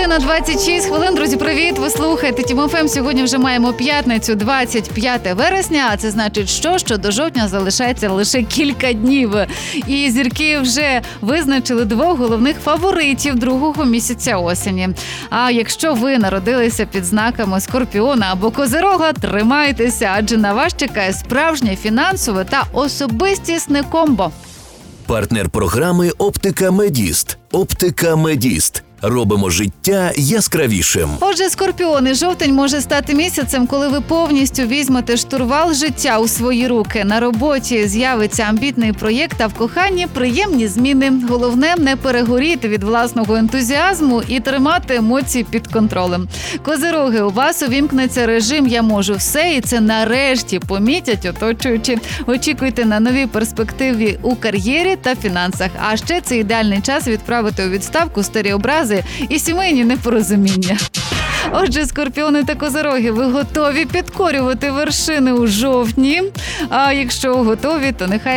година 26 хвилин. Друзі, привіт! Ви слухаєте Тім-ФМ. Сьогодні вже маємо п'ятницю, 25 вересня. А це значить, що до жовтня залишається лише кілька днів. І зірки вже визначили двох головних фаворитів другого місяця осені. А якщо ви народилися під знаками Скорпіона або Козирога, тримайтеся, адже на вас чекає справжнє фінансове та особистісне комбо. Партнер програми «Оптика Медіст». «Оптика Медіст». Робимо життя яскравішим. Отже, Скорпіони, жовтень може стати місяцем, коли ви повністю візьмете штурвал життя у свої руки. На роботі з'явиться амбітний проєкт, а в коханні приємні зміни. Головне – не перегоріти від власного ентузіазму і тримати емоції під контролем. Козироги, у вас увімкнеться режим «Я можу все» і це нарешті помітять оточуючі. Очікуйте на нові перспективи у кар'єрі та фінансах. А ще це ідеальний час відправити у відставку старі образи і сімейні непорозуміння. Отже, Скорпіони та Козироги, ви готові підкорювати вершини у жовтні? А якщо готові, то нехай